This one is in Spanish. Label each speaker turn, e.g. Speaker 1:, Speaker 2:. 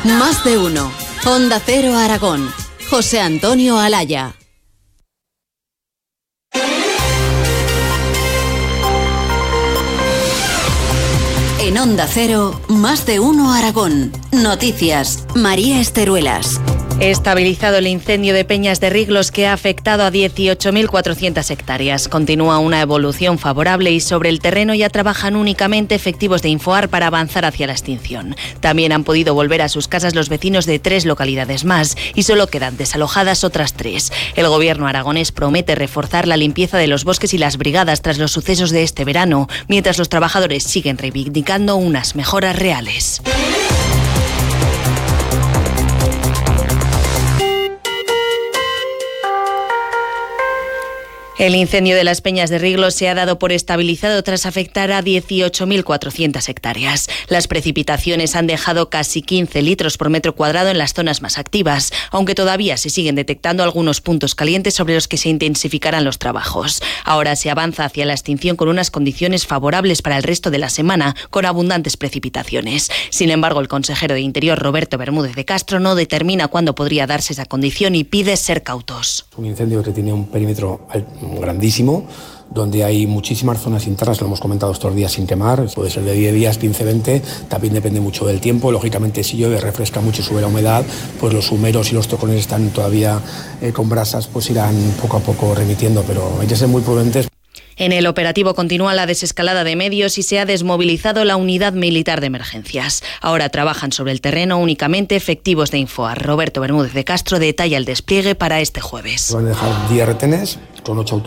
Speaker 1: Más de uno. Onda Cero Aragón. José Antonio Alaya. En Onda Cero, Más de uno Aragón. Noticias. María Esteruelas.
Speaker 2: Estabilizado el incendio de Peñas de Riglos que ha afectado a 18.400 hectáreas. Continúa una evolución favorable y sobre el terreno ya trabajan únicamente efectivos de Infoar para avanzar hacia la extinción. También han podido volver a sus casas los vecinos de 3 localidades más y solo quedan desalojadas otras 3. El gobierno aragonés promete reforzar la limpieza de los bosques y las brigadas tras los sucesos de este verano, mientras los trabajadores siguen reivindicando unas mejoras reales. El incendio de las Peñas de Riglos se ha dado por estabilizado tras afectar a 18.400 hectáreas. Las precipitaciones han dejado casi 15 litros por metro cuadrado en las zonas más activas, aunque todavía se siguen detectando algunos puntos calientes sobre los que se intensificarán los trabajos. Ahora se avanza hacia la extinción con unas condiciones favorables para el resto de la semana, con abundantes precipitaciones. Sin embargo, el consejero de Interior, Roberto Bermúdez de Castro, no determina cuándo podría darse esa condición y pide ser cautos.
Speaker 3: Un incendio que tiene un perímetro grandísimo, donde hay muchísimas zonas internas, lo hemos comentado estos días, sin quemar. Puede ser de 10 días, 15, 20, también depende mucho del tiempo. Lógicamente, si llueve, refresca mucho, sube la humedad, pues los humeros y los tocones están todavía con brasas, pues irán poco a poco remitiendo, pero hay que ser muy prudentes.
Speaker 2: En el operativo continúa la desescalada de medios y se ha desmovilizado la unidad militar de emergencias. Ahora trabajan sobre el terreno únicamente efectivos de Infoar. Roberto Bermúdez de Castro detalla el despliegue para este jueves.
Speaker 3: Van a dejar 10 retenes con 8